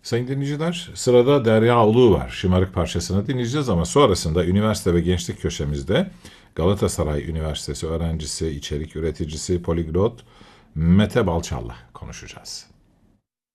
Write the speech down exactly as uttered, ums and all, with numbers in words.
Sayın dinleyiciler, sırada Derya Ulu var. Şımarık parçasını dinleyeceğiz ama sonrasında üniversite ve gençlik köşemizde Galatasaray Üniversitesi öğrencisi, içerik üreticisi, poliglot Mete Balçal'la konuşacağız.